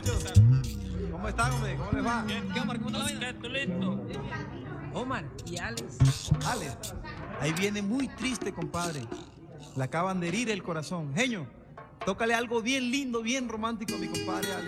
muchachos? ¿Cómo están, hombre? ¿Cómo les va? ¿Qué, Omar? ¿Cómo está la vaina? ¿Tú listo? Omar y Alex. Alex, ahí viene muy triste, compadre. Le acaban de herir el corazón. Genio, tócale algo bien lindo, bien romántico a mi compadre Alex.